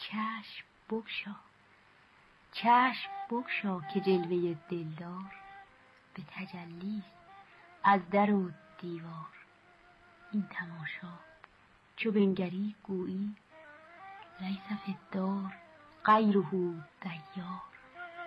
چشم بگشا، چشم بگشا که جلوه دلدار به تجلیست از در و دیوار. این تماشا چو بنگری گویی لیس فی الدار غیره دیار.